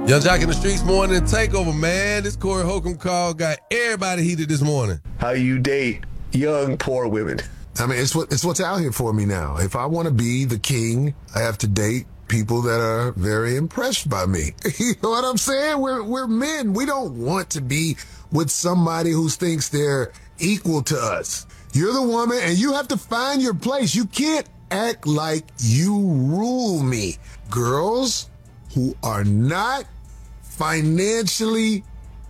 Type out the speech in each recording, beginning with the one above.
Young Jock in the Streets morning takeover, man. This Corey Holcomb call got everybody heated this morning. How you date young, poor women? I mean, it's what's out here for me now. If I want to be the king, I have to date people that are very impressed by me. You know what I'm saying? We're men. We don't want to be with somebody who thinks they're equal to us. You're the woman, and you have to find your place. You can't act like you rule me. Girls who are not financially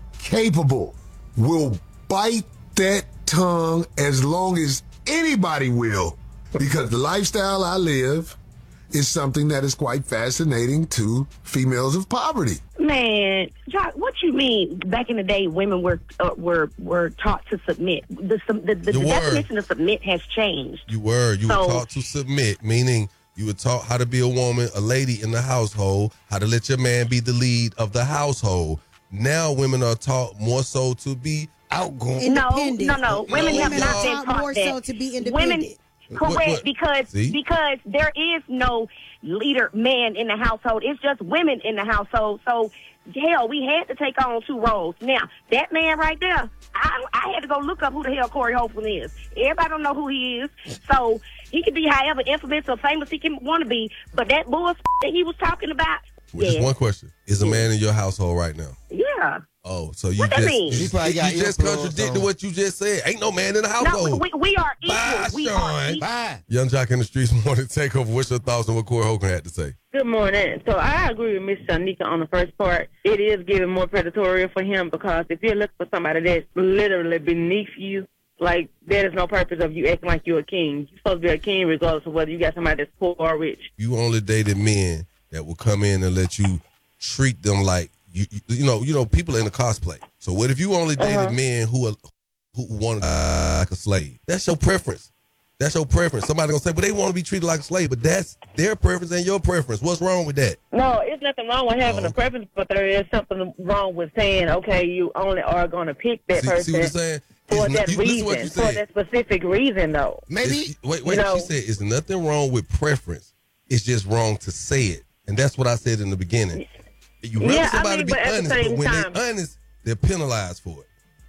capable will bite that tongue as long as anybody will, because the lifestyle I live is something that is quite fascinating to females of poverty. Man, Jock, what you mean? Back in the day, women were taught to submit. The definition of submit has changed. You were taught to submit, meaning you were taught how to be a woman, a lady in the household, how to let your man be the lead of the household. Now women are taught more so to be outgoing. No. Women have not been taught more that. so to be independent. Correct, because there is no leader man in the household. It's just women in the household. So, hell, we had to take on two roles. Now, that man right there, I had to go look up who the hell Corey Holcomb is. Everybody don't know who he is. So, he could be however infamous or famous he can want to be, but that bullshit that he was talking about. Just one question. Is a man in your household right now? Yeah. Oh, so you what that mean? you just contradicted what you just said. Ain't no man in the household. No, we are equal. Bye, we Sean. are equal. Bye. Young Jock in the Streets morning takeover. What's your thoughts on what Corey Holcomb had to say? Good morning. So I agree with Miss Shanika on the first part. It is getting more predatory for him, because if you're looking for somebody that's literally beneath you, like, there is no purpose of you acting like you're a king. You're supposed to be a king regardless of whether you got somebody that's poor or rich. You only dated men that will come in and let you treat them like you know people in the cosplay. So what if you only dated men who want like a slave? That's your preference. That's your preference. Somebody gonna say, but they want to be treated like a slave. But that's their preference and your preference. What's wrong with that? No, it's nothing wrong with having a preference, but there is something wrong with saying, okay, you only are going to pick that person. See what I'm saying? For that reason, for that specific reason, though. Maybe. Wait. She said, "It's nothing wrong with preference. It's just wrong to say it." And that's what I said in the beginning. You want somebody to be honest, but when they're honest, they're penalized for it.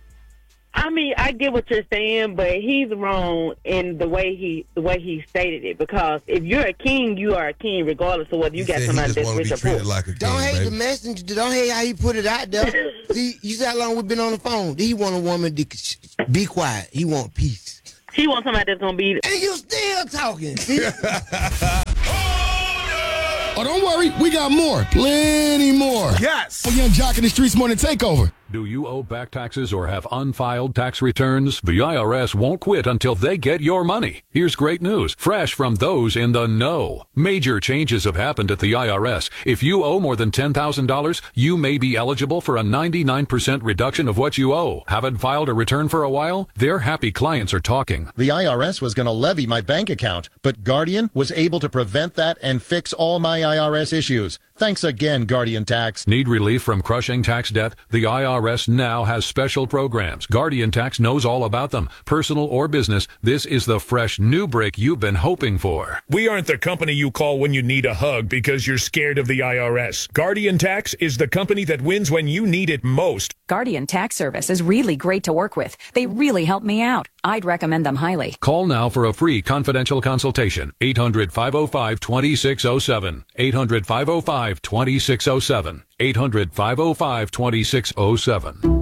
I mean, I get what you're saying, but he's wrong in the way he stated it. Because if you're a king, you are a king, regardless of whether you got somebody that's rich or poor. Like don't hate the messenger. Don't hate how he put it out there. See, you see how long we've been on the phone. He want a woman to be quiet. He want peace. He wants somebody that's gonna be. And you still talking. See? Oh, don't worry. We got more. Plenty more. Yes. For Young Jock in the Streets morning takeover. Do you owe back taxes or have unfiled tax returns? The IRS won't quit until they get your money. Here's great news, fresh from those in the know. Major changes have happened at the IRS. If you owe more than $10,000, you may be eligible for a 99% reduction of what you owe. Haven't filed a return for a while? Their happy clients are talking. The IRS was going to levy my bank account, but Guardian was able to prevent that and fix all my IRS issues. Thanks again, Guardian Tax. Need relief from crushing tax debt? The IRS now has special programs. Guardian Tax knows all about them. Personal or business, this is the fresh new break you've been hoping for. We aren't the company you call when you need a hug because you're scared of the IRS. Guardian Tax is the company that wins when you need it most. Guardian Tax Service is really great to work with. They really help me out. I'd recommend them highly. Call now for a free confidential consultation. 800-505-2607. 800-505-2607. 800-505-2607.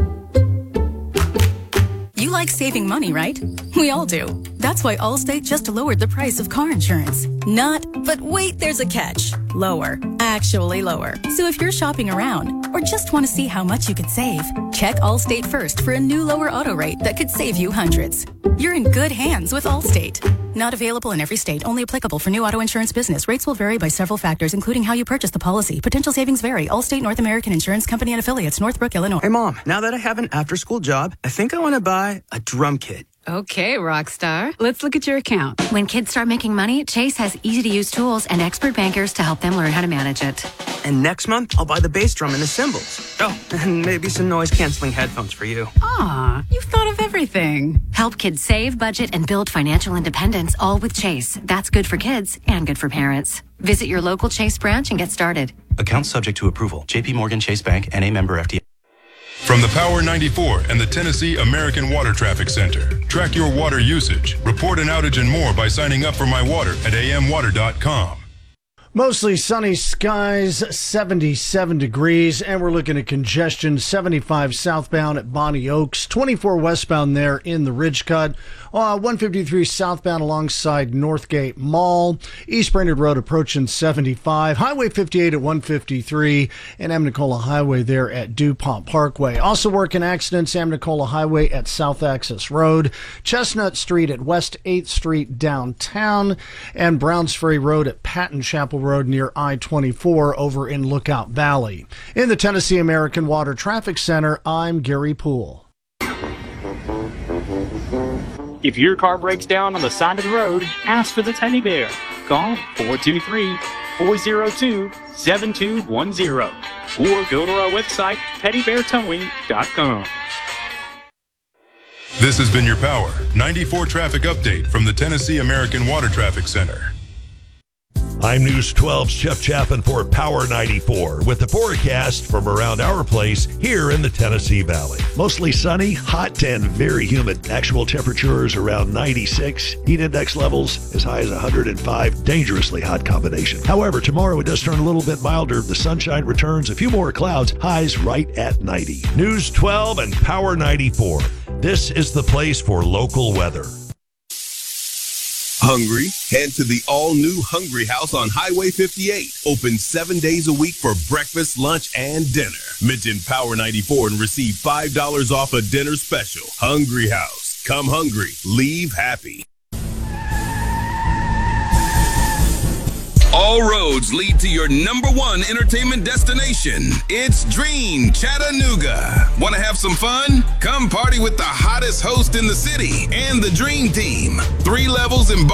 You like saving money, right? We all do. That's why Allstate just lowered the price of car insurance. But wait, there's a catch. Lower. Actually lower. So if you're shopping around or just want to see how much you could save, check Allstate first for a new lower auto rate that could save you hundreds. You're in good hands with Allstate. Not available in every state. Only applicable for new auto insurance business. Rates will vary by several factors, including how you purchase the policy. Potential savings vary. Allstate North American Insurance Company and affiliates, Northbrook, Illinois. Hey, Mom, now that I have an after-school job, I think I want to buy a drum kit. Okay, Rockstar. Let's look at your account. When kids start making money, Chase has easy-to-use tools and expert bankers to help them learn how to manage it. And next month, I'll buy the bass drum and the cymbals. Oh, and maybe some noise-canceling headphones for you. Aw, you've thought of everything. Help kids save, budget, and build financial independence, all with Chase. That's good for kids and good for parents. Visit your local Chase branch and get started. Account subject to approval. J.P. Morgan Chase Bank, N.A. member FDIC. From the Power 94 and the Tennessee American Water Traffic Center. Track your water usage, report an outage and more by signing up for My Water at amwater.com. Mostly sunny skies, 77 degrees, and we're looking at congestion, 75 southbound at Bonnie Oaks, 24 westbound there in the Ridge Cut, 153 southbound alongside Northgate Mall, East Brainerd Road approaching 75, Highway 58 at 153, and Amnicola Highway there at DuPont Parkway. Also working accidents, Amnicola Highway at South Access Road, Chestnut Street at West 8th Street downtown, and Browns Ferry Road at Patton Chapel Road near I-24 over in Lookout Valley. In the Tennessee American Water Traffic Center, I'm Gary Poole. If your car breaks down on the side of the road, ask for the Teddy Bear. Call 423-402-7210 or go to our website, teddybeartowing.com. This has been your Power 94 traffic update from the Tennessee American Water Traffic Center. I'm News 12's Jeff Chapin for Power 94 with the forecast from around our place here in the Tennessee Valley. Mostly sunny, hot and very humid. Actual temperatures around 96. Heat index levels as high as 105. Dangerously hot combination. However, tomorrow it does turn a little bit milder. The sunshine returns. A few more clouds. Highs right at 90. News 12 and Power 94. This is the place for local weather. Hungry? Head to the all-new Hungry House on Highway 58. Open 7 days a week for breakfast, lunch, and dinner. Mention Power 94 and receive $5 off a dinner special. Hungry House. Come hungry. Leave happy. All roads lead to your #1 entertainment destination. It's Dream Chattanooga. Want to have some fun? Come party with the hottest host in the city and the Dream Team. 3 levels in